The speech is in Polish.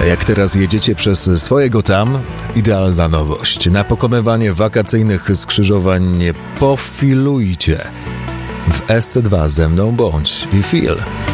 Jak teraz jedziecie przez swojego tam, idealna nowość. Na pokonywanie wakacyjnych skrzyżowań nie pofilujcie. W SC2 ze mną bądź i feel.